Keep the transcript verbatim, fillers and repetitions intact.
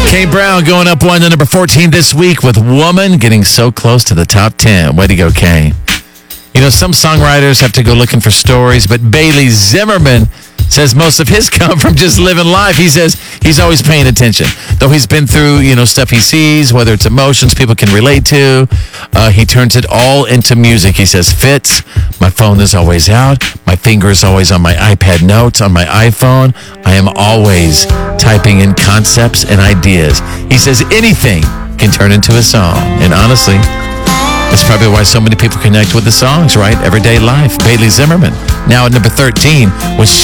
Kane Brown going up one to number fourteen this week with Woman, getting so close to the top ten. Way to go, Kane. You know, some songwriters have to go looking for stories, but Bailey Zimmerman says most of his come from just living life. He says he's always paying attention. Though he's been through, you know, stuff he sees, whether it's emotions people can relate to, uh, he turns it all into music. He says, Fitz, my phone is always out. My finger is always on my iPad notes, on my iPhone. I am always typing in concepts and ideas. He says anything can turn into a song. And honestly, that's probably why so many people connect with the songs, right? Everyday life. Bailey Zimmerman. Now at number thirteen was